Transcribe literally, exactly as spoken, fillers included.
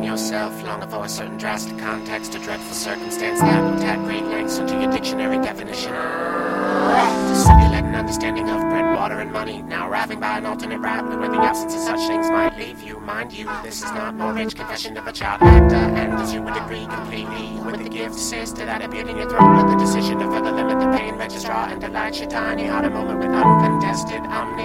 find yourself longing for a certain drastic context, a dreadful circumstance that will tag great lengths into your dictionary definition. To simulate an understanding of bread, water, and money, now arriving by an alternate route where the absence of such things might leave you. Mind you, this is not Mortgage Confession of a Child Actor, and as you would agree completely with the gift sister that appeared in your throat with the decision to further limit the pain registrar and delight your tiny heart a moment with uncontested omni